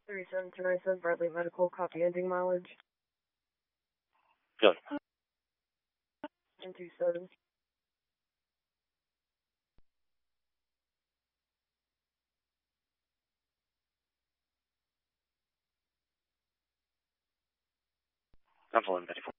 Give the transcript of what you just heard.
37 Bradley Medical, copy ending mileage. Good. 27. I'm 1194.